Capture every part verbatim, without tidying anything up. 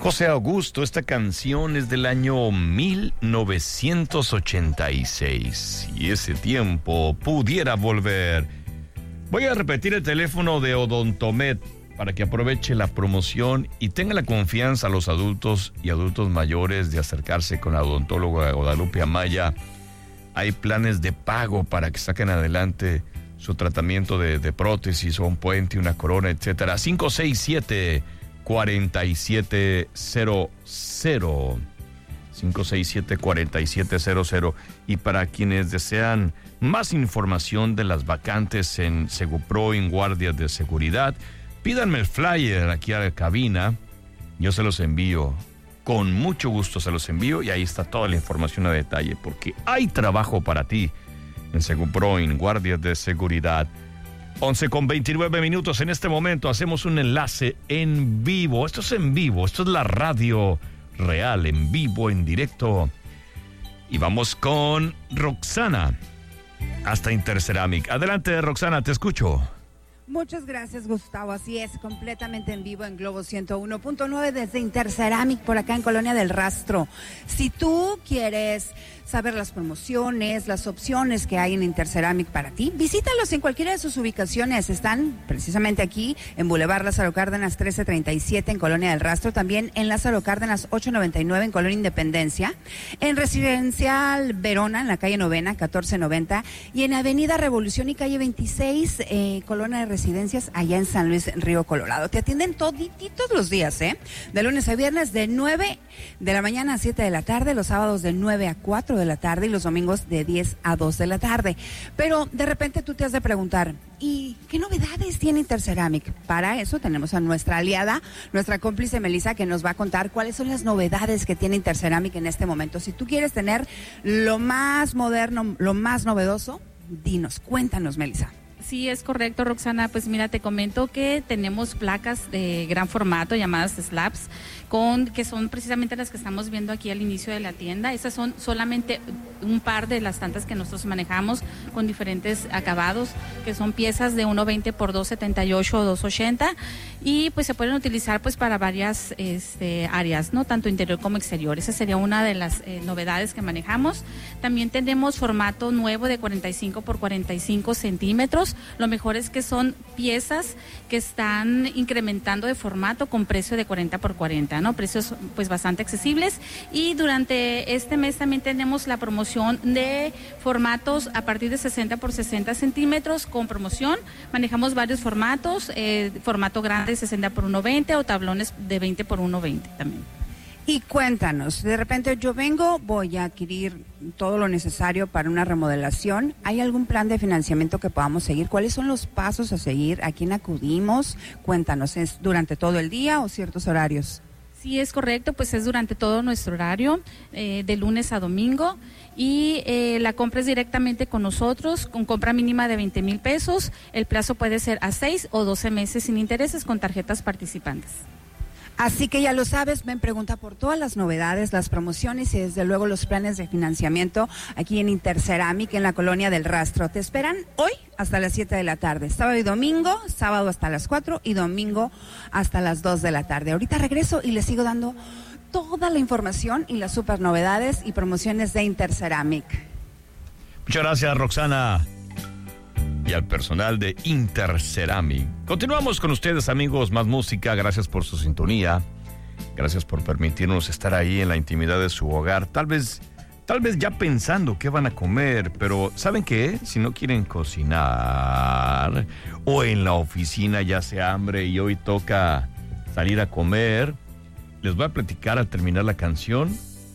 José Augusto, esta canción es del año mil novecientos ochenta y seis. Si ese tiempo pudiera volver. Voy a repetir el teléfono de Odontomed para que aproveche la promoción y tenga la confianza a los adultos y adultos mayores de acercarse con la odontóloga Guadalupe Amaya. Hay planes de pago para que saquen adelante su tratamiento de, de prótesis o un puente, una corona, etcétera. cinco seis siete, cuatro siete cero cero. cinco seis siete, cuatro siete cero cero. Y para quienes desean más información de las vacantes en Segupro, en guardias de seguridad, pídanme el flyer aquí a la cabina. Yo se los envío. Con mucho gusto se los envío y ahí está toda la información a detalle, porque hay trabajo para ti en Segupro, en guardias de seguridad. once con veintinueve minutos en este momento. Hacemos un enlace en vivo. Esto es en vivo. Esto es la radio real, en vivo, en directo. Y vamos con Roxana hasta Interceramic. Adelante, Roxana, te escucho. Muchas gracias, Gustavo. Así es, completamente en vivo en Globo ciento uno punto nueve desde Interceramic, por acá en Colonia del Rastro. Si tú quieres saber las promociones, las opciones que hay en Interceramic para ti, visítalos en cualquiera de sus ubicaciones. Están precisamente aquí en Boulevard Lázaro Cárdenas trece treinta y siete en Colonia del Rastro, también en Lázaro Cárdenas ocho noventa y nueve en Colonia Independencia, en Residencial Verona en la calle Novena catorce noventa y en Avenida Revolución y calle veintiséis, eh, Colonia de Residencias, allá en San Luis Río Colorado. Te atienden todititos los días, ¿eh? De lunes a viernes de nueve de la mañana a siete de la tarde, los sábados de nueve a cuatro de la tarde y los domingos de diez a dos de la tarde. Pero de repente tú te has de preguntar, ¿y qué novedades tiene Interceramic? Para eso tenemos a nuestra aliada, nuestra cómplice Melissa, que nos va a contar cuáles son las novedades que tiene Interceramic en este momento. Si tú quieres tener lo más moderno, lo más novedoso, dinos, cuéntanos, Melissa. Sí, es correcto, Roxana. Pues mira, te comento que tenemos placas de gran formato llamadas slabs, con que son precisamente las que estamos viendo aquí al inicio de la tienda. Esas son solamente un par de las tantas que nosotros manejamos con diferentes acabados, que son piezas de uno veinte por dos setenta y ocho o dos ochenta, y pues se pueden utilizar pues para varias este, áreas, ¿no? Tanto interior como exterior. Esa sería una de las eh, novedades que manejamos. También tenemos formato nuevo de cuarenta y cinco por cuarenta y cinco centímetros. Lo mejor es que son piezas que están incrementando de formato con precio de cuarenta por cuarenta, ¿no? Precios pues bastante accesibles. Y durante este mes también tenemos la promoción de formatos a partir de sesenta por sesenta centímetros con promoción. Manejamos varios formatos, eh, formato grande sesenta por uno veinte o tablones de veinte por uno veinte también. Y cuéntanos, de repente yo vengo, voy a adquirir todo lo necesario para una remodelación. ¿Hay algún plan de financiamiento que podamos seguir? ¿Cuáles son los pasos a seguir? ¿A quién acudimos? Cuéntanos, ¿es durante todo el día o ciertos horarios? Sí, es correcto, pues es durante todo nuestro horario, eh, de lunes a domingo, y eh, la compra es directamente con nosotros, con compra mínima de veinte mil pesos. El plazo puede ser a seis o doce meses sin intereses con tarjetas participantes. Así que ya lo sabes, ven, pregunta por todas las novedades, las promociones y desde luego los planes de financiamiento aquí en Interceramic, en la Colonia del Rastro. Te esperan hoy hasta las siete de la tarde, sábado y domingo, sábado hasta las cuatro y domingo hasta las dos de la tarde. Ahorita regreso y les sigo dando toda la información y las super novedades y promociones de Interceramic. Muchas gracias, Roxana. Y al personal de Interceramic. Continuamos con ustedes, amigos, más música. Gracias por su sintonía. Gracias por permitirnos estar ahí en la intimidad de su hogar. Tal vez, tal vez ya pensando qué van a comer, pero ¿saben qué? Si no quieren cocinar o en la oficina ya hace hambre y hoy toca salir a comer, les voy a platicar al terminar la canción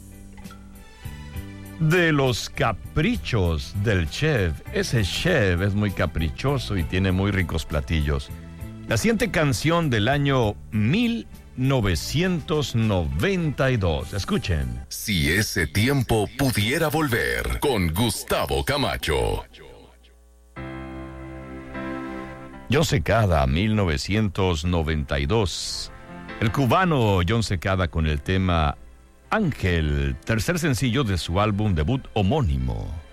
de los caprichos del chef. Ese chef es muy caprichoso y tiene muy ricos platillos. La siguiente canción del año mil novecientos noventa y dos. Escuchen. Si ese tiempo pudiera volver, con Gustavo Camacho. John Secada, mil novecientos noventa y dos. El cubano John Secada con el tema Ángel, tercer sencillo de su álbum debut homónimo.